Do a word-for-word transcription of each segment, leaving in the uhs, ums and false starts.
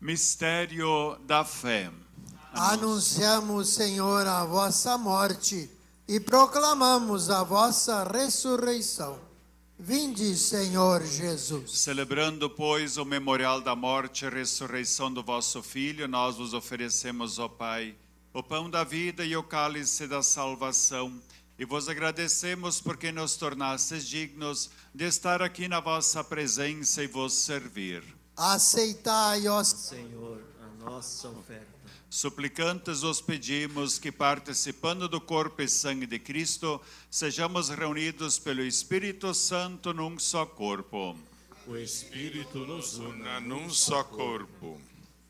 Mistério da fé. Anunciamos, Senhor, a vossa morte e proclamamos a vossa ressurreição. Vinde, Senhor Jesus. Celebrando, pois, o memorial da morte e ressurreição do vosso Filho, nós vos oferecemos, ó Pai, o pão da vida e o cálice da salvação, e vos agradecemos porque nos tornastes dignos de estar aqui na vossa presença e vos servir. Aceitai, ó Senhor, a nossa oferta. Suplicantes os pedimos que, participando do corpo e sangue de Cristo, sejamos reunidos pelo Espírito Santo num só corpo. O Espírito nos una num só corpo.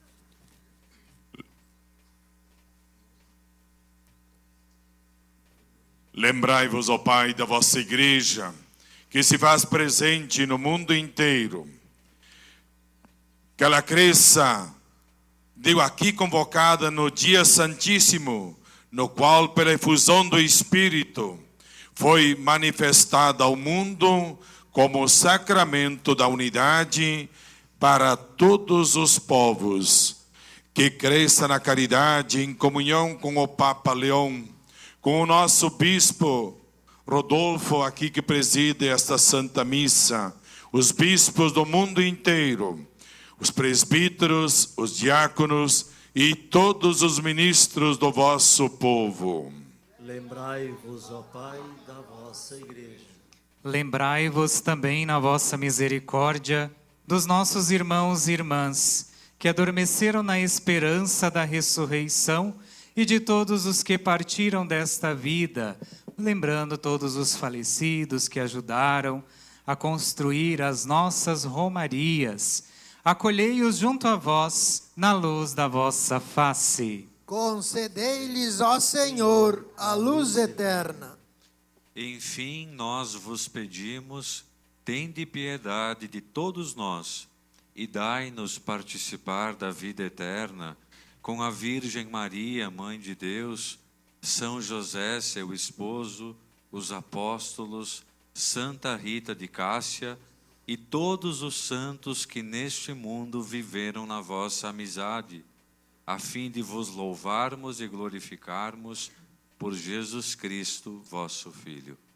Lembrai-vos, ó Pai, da vossa Igreja, que se faz presente no mundo inteiro. Que ela cresça, deu aqui convocada no dia santíssimo, no qual, pela efusão do Espírito, foi manifestada ao mundo como sacramento da unidade para todos os povos. Que cresça na caridade, em comunhão com o Papa Leão, com o nosso Bispo Rodolfo, aqui que preside esta Santa Missa, os bispos do mundo inteiro, os presbíteros, os diáconos e todos os ministros do vosso povo. Lembrai-vos, ó Pai, da vossa Igreja. Lembrai-vos também na vossa misericórdia dos nossos irmãos e irmãs que adormeceram na esperança da ressurreição e de todos os que partiram desta vida, lembrando todos os falecidos que ajudaram a construir as nossas romarias. Acolhei-os junto a vós, na luz da vossa face. Concedei-lhes, ó Senhor, a luz eterna. Enfim, nós vos pedimos, tende piedade de todos nós, e dai-nos participar da vida eterna, com a Virgem Maria, Mãe de Deus, São José, seu esposo, os apóstolos, Santa Rita de Cássia, e todos os santos que neste mundo viveram na vossa amizade, a fim de vos louvarmos e glorificarmos por Jesus Cristo, vosso Filho.